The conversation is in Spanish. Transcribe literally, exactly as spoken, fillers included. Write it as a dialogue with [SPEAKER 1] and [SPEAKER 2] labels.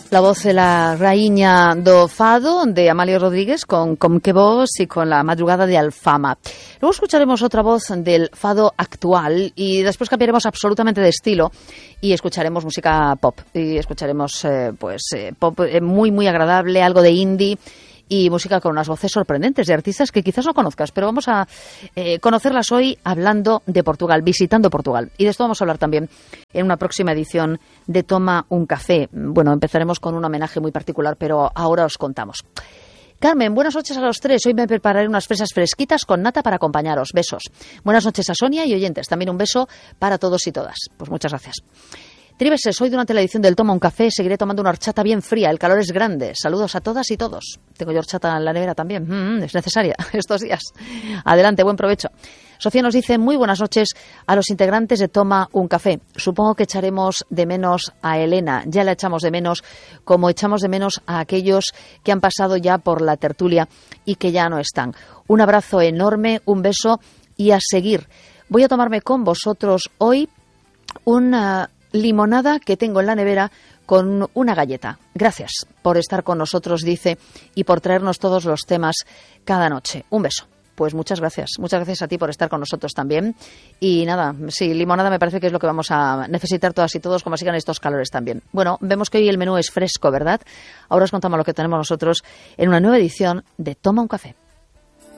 [SPEAKER 1] La voz de la raíña do Fado, de Amalio Rodríguez, con Com que vos y con La madrugada de Alfama. Luego escucharemos otra voz del Fado actual y después cambiaremos absolutamente de estilo y escucharemos música pop. Y escucharemos eh, pues eh, pop eh, muy, muy agradable, algo de indie y música con unas voces sorprendentes de artistas que quizás no conozcas, pero vamos a eh, conocerlas hoy hablando de Portugal, visitando Portugal. Y de esto vamos a hablar también en una próxima edición de Toma un Café. Bueno, empezaremos con un homenaje muy particular, pero ahora os contamos. Carmen, buenas noches a los tres. Hoy me prepararé unas fresas fresquitas con nata para acompañaros. Besos. Buenas noches a Sonia y oyentes. También un beso para todos y todas. Pues muchas gracias. Tríbeses, hoy durante la edición del Toma un Café seguiré tomando una horchata bien fría, el calor es grande. Saludos a todas y todos. Tengo yo horchata en la nevera también, mm, es necesaria estos días. Adelante, buen provecho. Sofía nos dice, muy buenas noches a los integrantes de Toma un Café. Supongo que echaremos de menos a Elena, ya la echamos de menos, como echamos de menos a aquellos que han pasado ya por la tertulia y que ya no están. Un abrazo enorme, un beso y a seguir. Voy a tomarme con vosotros hoy una limonada que tengo en la nevera con una galleta. Gracias por estar con nosotros, dice, y por traernos todos los temas cada noche. Un beso. Pues muchas gracias. Muchas gracias a ti por estar con nosotros también. Y nada, sí, limonada me parece que es lo que vamos a necesitar todas y todos, como sigan estos calores también. Bueno, vemos que hoy el menú es fresco, ¿verdad? Ahora os contamos lo que tenemos nosotros en una nueva edición de Toma un Café.